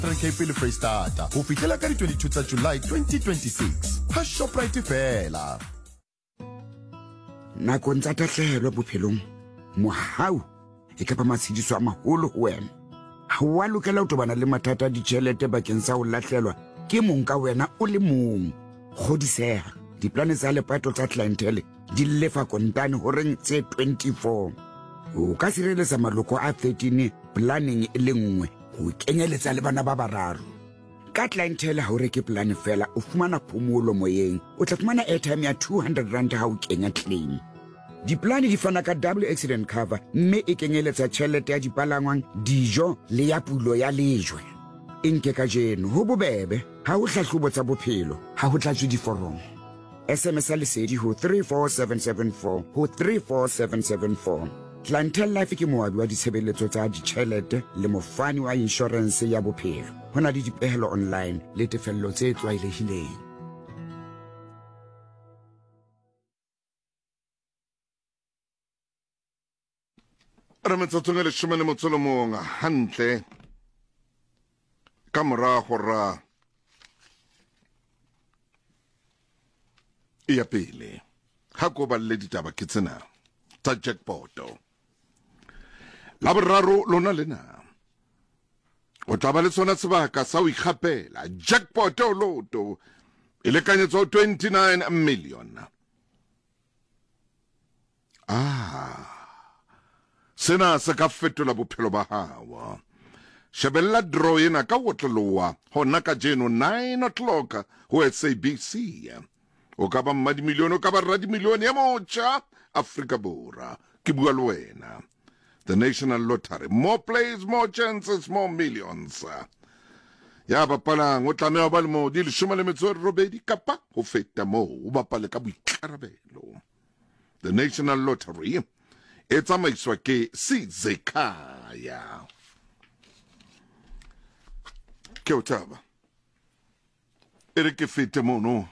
Cape le Freestata go fitela ka di 22 tsa July 2026 ha Shoprite fela. Nakong tsa tahlehelo bophelong mohau e ka ba matshediso a maholo ho wena. Ha wa lokela ho tobana le mathata a ditjhelete bakeng sa ho lahlelwa ke mong ka wena o le mong. Kgodiseha diplane tsa lepato tsa clientele di lefa kontane horeng tse 24. O ka sireletsa maloko a 13 planning e le nngwe ho kenyeletsa le bana ba bararo. Ka clientele ha o reke plan fela o fumana phomolo moyeng, o tla fumana airtime ya 200 rand ha o kenya claim. Diplane di fana ka double accident cover mme e kenyeletsa tjhelete ya dipalangwang, dijo le ya pulo ya lejwe. Nke ka jeno ho bobebe ha o hlahlobo tsa bophelo ha ho tlatswe diforomo. SMS lesedi ho 34774 ho 34774. Clientele Life ke moabi wa ditshebeletso tsa ditjhelete le mofani wa insurance ya bophelo. Hona le dipehelo online le tefello tse tlwaelehileng. Re metsotsong le shome le motsolo monga hantle ka morago ra ya pele ha go ba le ditaba ke tsena tsa jackpot la boraro lona lena o tla ba le tsona sebaka sa o ikgapela jackpot o loto e lekanyetso 29 million. Sena se ka fetola bophelo ba hao. Shebella draw ena ka wotloloa hona ka jeno 9 o'clock ho SABC. O ka ba mmadi milione, o ka ba radi milione ya motjha Afrika Borwa. Ke bua le wena. The National Lottery. More plays, more chances, more millions. Ya bapalang o tlameha ba le mo di 18 kapa ho feta moo o bapale ka boikarabelo. The National Lottery e tsamaiswa ke Sizekaya. Ke o taba e re ke fete mono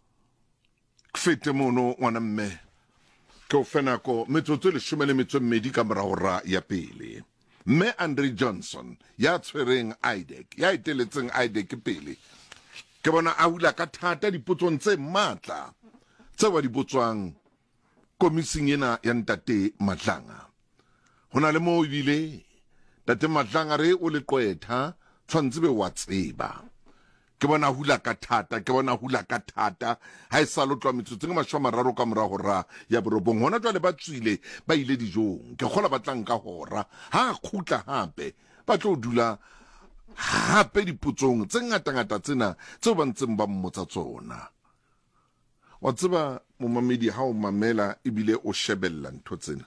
ngwana mme ke o fena ko metsotso le 12 ka morao ya pele. Mme Andre Johnson ya tshwereng IDEC ya iteletseng IDEC pele ke bona a hula ka thata dipotsong tse matla tse wa di botswang komising ena ya ntate Matlanga. Hona le mo ibile ntate Matlanga re o le qwetha tshwantse be wa tseba ke bona hula ka thata ha e sa lotlwa metsotso ke 30 ka morago ra ya borobong. Hona jwale ba tswile ba ile dijong ke kgola batlang ka hora ha khutla hape ba tlo dula hape dipotsong tse ngata tsena tseo ba ntseng ba mmotsa tsona. Wa tseba momamedi ha o mamela ebile o shebella ntho tsena,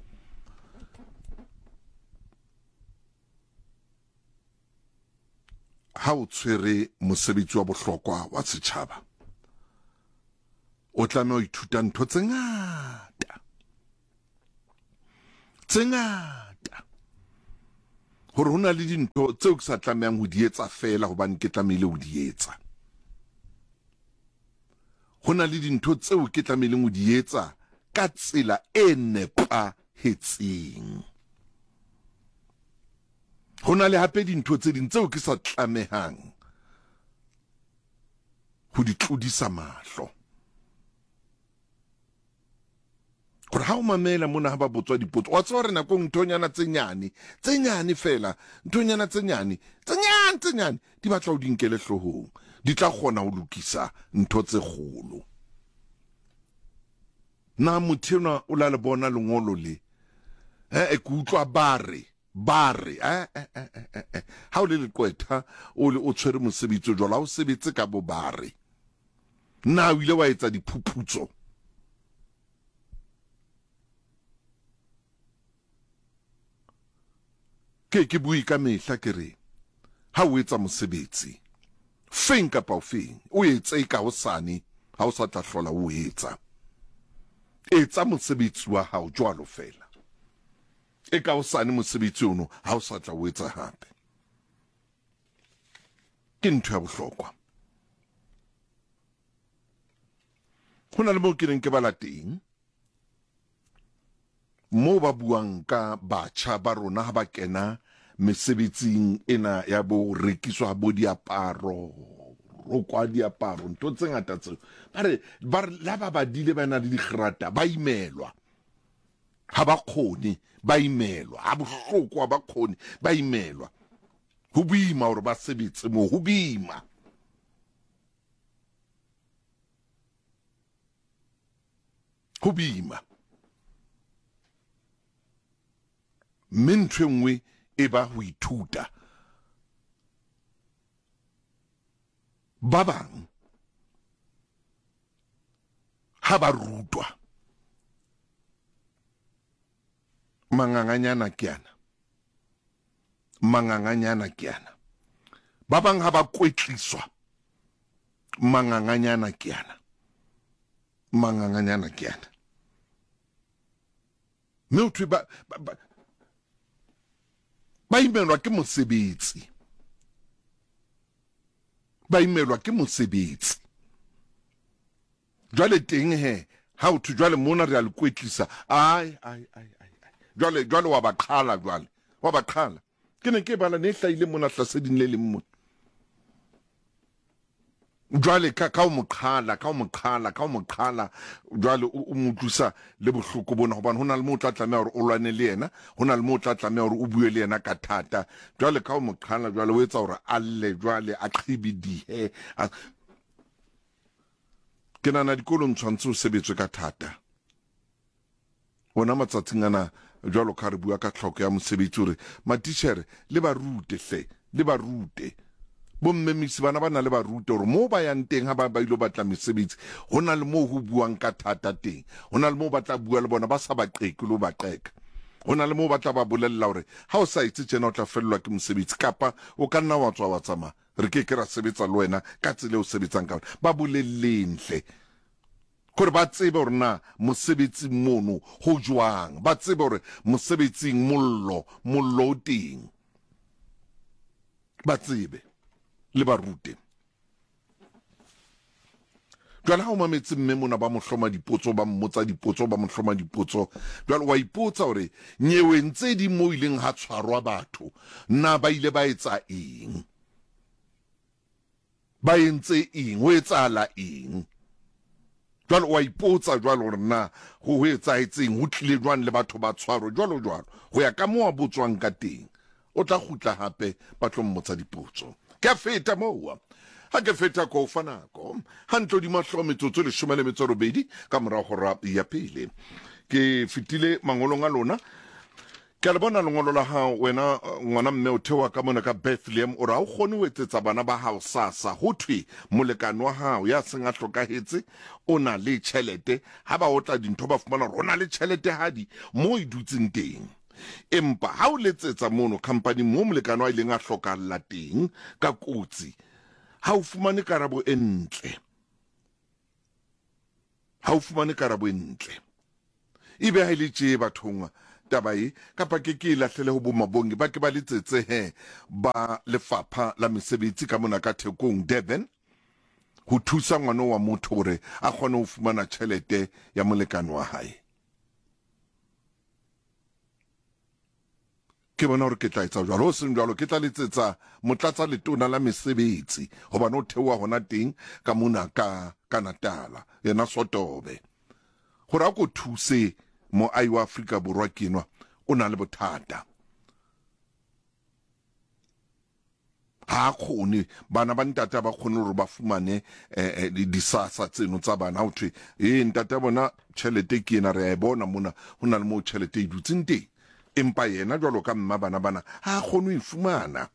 ha o tshwere mosebetsi wa bohlokwa wa setjhaba o tlameha ho ithuta ntho tse ngata hore hona le dintho tseo ke sa tlamehang ho di etsa fela hobane ke tlamehile ho di etsa. Hona le dintho tseo ke tlamehileng ho di etsa ka tsela e nepahetseng. Hona le hape dintho tse ding tseo ke sa tlamehang ho di tlodisa mahlo. Gore ha o mamela mona ha ba botswa dipotso wa tswa re nako nthonyana tse nyane fela, nthonyana tse nyane di batla ho di nkele hlohong, di tla kgona ho lokisa ntho tse kgolo. Na mothena o la le bona lengolo le e ke utlwa bare ha o le leqwetha o le o tshwere mosebetsi jwala o sebetse ka bo bare, na o ile wa etsa diphuputso ke bui ka mehla ke re ha o etsa mosebetsi feng kapa o feng o etse ka hosane ha o sa tla hlola o etsa mosebetsi wa hao jwalo fela e ka hosane mosebetsi ono ha o sa tla o etsa hape. Ke ntho ya bohlokwa. Hona le mo ke reng ke bala teng mo ba buang ka batjha ba rona ha ba kena mesebetsing ena ya bo rekiswa bo diaparo ro kwa diaparo ntho tse ngata tseo ba re la ba badile ba na le digrata ba imelwa ha ba khone ba imelwa ha bohloko ha ba khone ba imelwa ho boima hore ba sebetse mo ho boima ho boima ntho nngwe e ba ho ithuta ba bang ha ba rutwa manganganyana ke yana ba bang ha ba kwetliswa manganganyana ke yana motho ba imelwa ke mosebetsi jwale teng he ha o jwale mona re a le kwetlisa ai jwale wa ba qhala ke ne ke bala ne hlaile mona hlaseding le leng mona jwale ka o mo qhala jwale o mo tlusa le bohloko bona hobane hona le mo tla tlameha hore o lwane le yena hona le mo tla tlameha hore o bue le yena ka thata jwale ka o mo qhala jwale o etsa hore alle jwale a qhibidihe ke nana dikolong tshwantse o sebetswe ka thata bona matsatsing ana jwalo ka re bua ka tlhoko ya mosebetsi hore matitjhere le ba rute bo mmemisi bana ba na le ba rute hore mo ba yang teng ha ba ilo batla mesebetsi hona le mo ho buang ka thata teng hona le mo ba tla bua le bona ba sa ba qeke lo ba qeka hona le mo ba tla ba bolella hore ha o sa itse tsena o tla fellwa ke mosebetsi kapa o ka nna wa tswa wa tsama re ke ra sebetsa le wena ka tsile o sebetsang ka ba bolellenhle gore ba tsebe hore na mosebetsing mono ho jwang ba tsebe hore mosebetsing mollo o teng ba tsebe le ba rute jwale ha o mametse mme mona ba mohloma dipotso ba mmotsa dipotso ba mohloma dipotso jwale wa ipotsa hore nyeweng tse di mo ileng ha tshwarwa batho na ba ile ba etsa eng ba entse eng ho etsahala eng jwale wa ipotsa jwale hore na ho etsahetseng ho tlile jwang le batho ba tshwaro jwalo ho ya ka mo wa botswang ka teng o tla khutla hape ba tlo mmotsa dipotso ke feta moa ha ke feta ko fanako ha ntlo di mahlo metsotso le 18 ka mora hora ya pele ke fitile mangolong a lona ke le bona lengolo la hao wena ngwana mme o thewa ka mona ka Bethlehem o ra o khone ho etsetsa bana ba hao sasa ho thwe molekano wa hao ya senga hlokahetse o na le tjhelete ha ba otla dintho ba fumana rona le tjhelete hadi mo idutseng teng empa ha o letsetsa mono company mo molekano wa ileng a hlokalla teng ka kotsi ha o fumane karabo e ntle ibe ha ile tje bathonga tabai kapa ke lahlele ho bomabongi ba ke ba letsetse he ba lefapha la mesebetsi ka mona ka Thekong Durban ho thusa ngwana wa motho hore a kgone ho fumana tjhelete ya molekano wa hae ke bona hore ke tla etsa jwalo seng jwalo ke tla letsetsa motlatsa letona la mesebetsi hoba no thewa hona teng ka mona ka Natala yena Sotobe hore a ko thuse mo ai wa Afrika Borwa kenwa o na le bothata ha khone bana ba ntata ba khone hore ba fumane disasa tseno tsa bana ho thwe ntata bona tjhelete ke ena re a bona mona hona le mo tjhelete e dutseng teng empa yena jwalo ka mma bana ha khone ho ifumana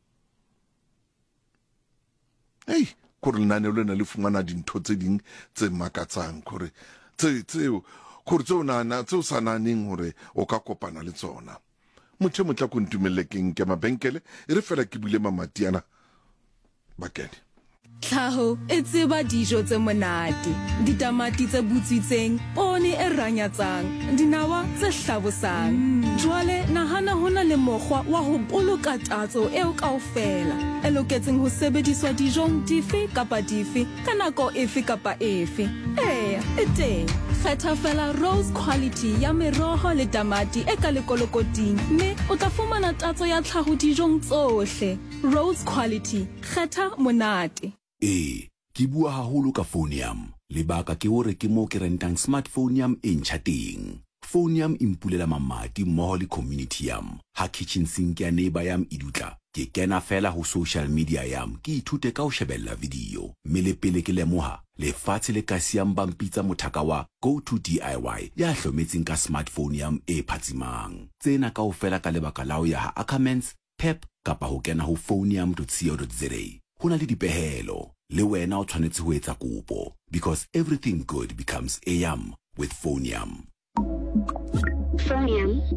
kore nane le na le fumana dintho tse ding tse makatsang kore tseo kore tseo nana tseo sa naneng hore o ka kopana le tsona motho motla ko ntumelekeng ke mabenkele e re fela ke bule mamatiana bakene Tlhaho e tseba dijo tse monate, ditamati tse butswitseng, poone e ranyatsang, dinawa tse hlabosang. Jwale nahana hona le mokgwa wa ho boloka tatso eo kaofela, e loketseng ho sebediswa dijong dife kapa dife ka nako efe kapa efe. Eya, e teng. Kgetha fela Rose Quality ya meroho le tamati e ka lekolokoting, mme o tla fumana tatso ya tlhaho dijong tsohle. Rose Quality, kgetha monate. Ke bua haholo ka Phonium. Lebaka ke hore ke mo ke rentang smartphone yam e ntjha teng. Phonium e mpulela mamati mmoho le community yam. Ha kitchen sink ya neighbor yam e dutla, ke kena fela ho social media yam, ke ithute ka ho shebella video. Mme le pele ke lemoha, lefatshe le ka siang ba mpitsa mothaka wa Go to DIY ya hlometseng ka smartphone yam e phatsimang. Tsena kaofela ka lebaka la ho ya ha Ackermans, Pep kapa ho kena ho phonium.co.za. Hona le dipehelo, le wena o tshwanetse ho etsa kopo, because everything good becomes a yum with Phonium. Phonium.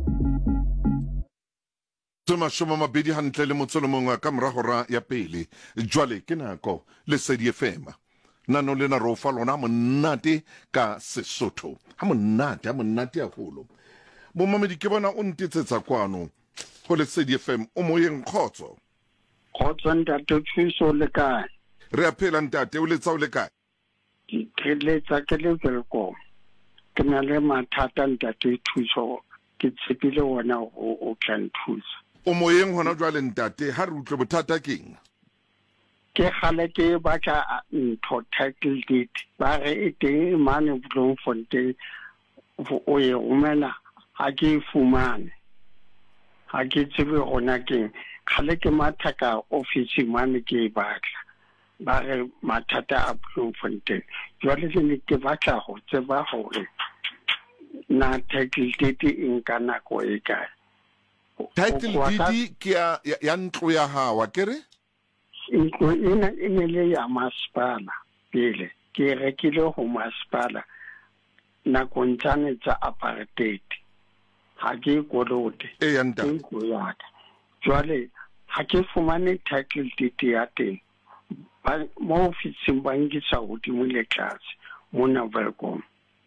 Mashome mabedi hantle le motso le mongwe ka mora hora ya pele. Jwale ke nako le Lesedi FM. Nano le na rofa lona monate ka Sesotho. Ha monate haholo. Bo mamedi ke bona o ntetsetsa kwano ho Lesedi FM o moyeng khotso. Khotso ntate thuso le kae? Re a phela ntate o letsa o le kae? Ke letsa ke le welcome. Ke na le mathata ntate thuso, ke tshepile wona o tla nthusa. O moyeng hona jwale ntate, ha re utlwe bothata keng? Ke gale ke batla ntho title deed ba re e teng mane Bloemfontein o e romela ha ke fumane, ha ke tsebe hona keng. Gale ke mathaka office mane ke e batla ba re mathata a Bloemfontein. Jwale le ke batla ho tseba hore na title deed e nka nako e kae. Title deed ke ya ntlo ya hawa kere? Ntlo ena e ne le ya masepala pele, ke rekile ho masepala nakong tsane tsa apartheid. Ha ke kolote e ya ntate. Ntlo ya ka. Jwale ha ke fumane title deed ya teng. Mo ofising ba nkisa hodimo le tlase mona welcome.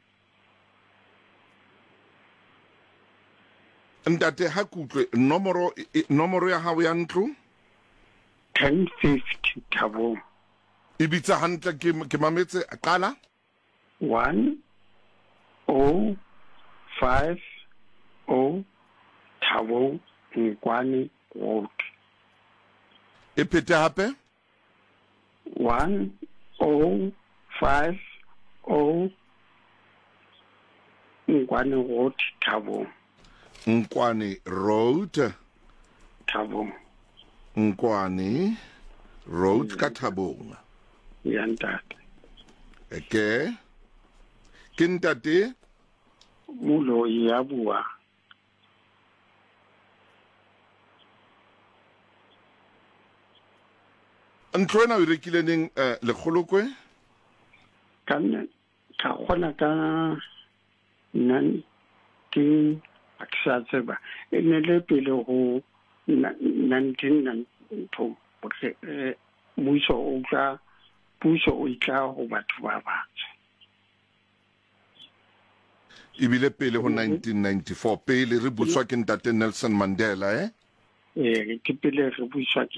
Ntate ha kutlwe nomoro ya hao ya ntlo 1050 Thabong. E bitsa hantle ke mametse qala 1050 Thabong Nkwani Road. E phete hape 1050 Nkwani Road Thabong. Nkwani Road Thabong. Nkwani Road ka Thabong. Ya ntate. Ke ntate Mulo ya bua. ntlo ena o rekile neng lekgolokwe? Ka kgona ka 19 aksa tseba e ne le pele ho 1992 puso o tla ho batho ba batsho. Ibile pele ho 1994 pele re buswa ke ntate Nelson Mandela ke pele re buswa